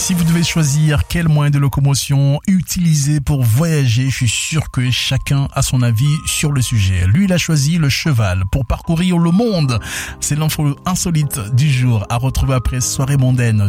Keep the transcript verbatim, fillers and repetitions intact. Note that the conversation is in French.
Si vous devez choisir quel moyen de locomotion utiliser pour voyager, je suis sûr que chacun a son avis sur le sujet. Lui, il a choisi le cheval pour parcourir le monde. C'est l'info insolite du jour à retrouver après Soirée mondaine.